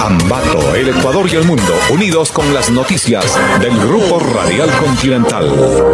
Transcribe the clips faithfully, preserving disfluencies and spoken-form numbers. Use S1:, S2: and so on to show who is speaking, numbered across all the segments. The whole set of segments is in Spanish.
S1: Ambato, el Ecuador y el mundo, unidos con las noticias del Grupo Radial Continental.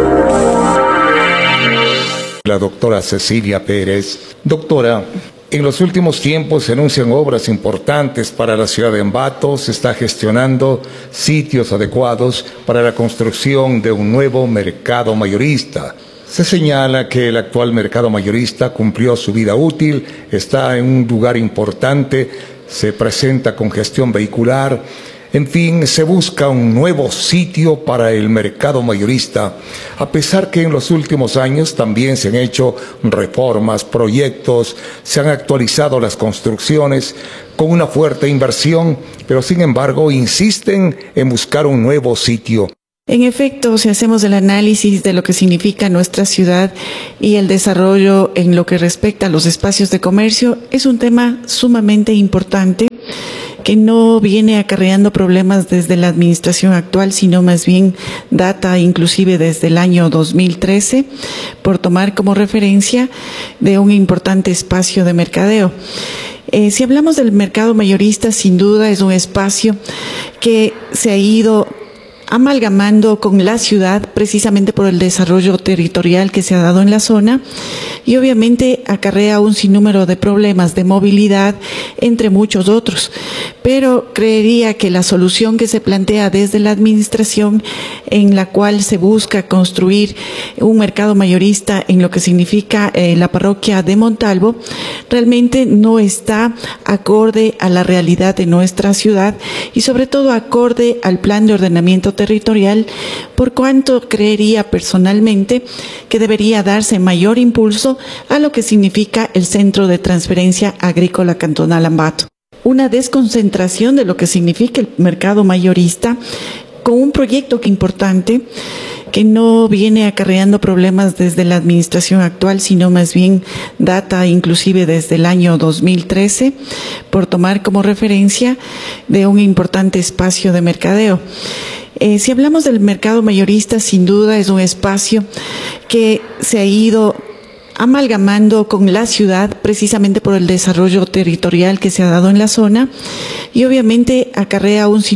S2: La doctora Cecilia Pérez. Doctora, en los últimos tiempos se anuncian obras importantes para la ciudad de Ambato. Se está gestionando sitios adecuados para la construcción de un nuevo mercado mayorista. Se señala que el actual mercado mayorista cumplió su vida útil, está en un lugar importante, se presenta congestión vehicular. En fin, se busca un nuevo sitio para el mercado mayorista, a pesar que en los últimos años también se han hecho reformas, proyectos, se han actualizado las construcciones con una fuerte inversión, pero sin embargo insisten en buscar un nuevo sitio.
S3: En efecto, si hacemos el análisis de lo que significa nuestra ciudad y el desarrollo en lo que respecta a los espacios de comercio, es un tema sumamente importante que no viene acarreando problemas desde la administración actual, sino más bien data inclusive desde el año dos mil trece, por tomar como referencia de un importante espacio de mercadeo. Eh, si hablamos del mercado mayorista, sin duda es un espacio que se ha ido amalgamando con la ciudad precisamente por el desarrollo territorial que se ha dado en la zona y obviamente acarrea un sinnúmero de problemas de movilidad entre muchos otros, pero creería que la solución que se plantea desde la administración, en la cual se busca construir un mercado mayorista en lo que significa eh, la parroquia de Montalvo, realmente no está acorde a la realidad de nuestra ciudad y sobre todo acorde al plan de ordenamiento territorial, por cuanto creería personalmente que debería darse mayor impulso a lo que significa el Centro de Transferencia Agrícola Cantonal Ambato. Una desconcentración de lo que significa el mercado mayorista con un proyecto que importante que no viene acarreando problemas desde la administración actual, sino más bien data inclusive desde el año dos mil trece, por tomar como referencia de un importante espacio de mercadeo. Eh, si hablamos del mercado mayorista, sin duda es un espacio que se ha ido amalgamando con la ciudad precisamente por el desarrollo territorial que se ha dado en la zona y obviamente acarrea un